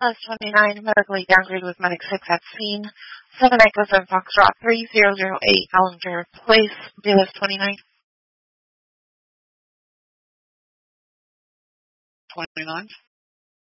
Plus 29, medically downgraded with medic 6 at scene. 7 Echo 7 Foxtrot 3008 Ballinger Place, Bailiff 29. 29.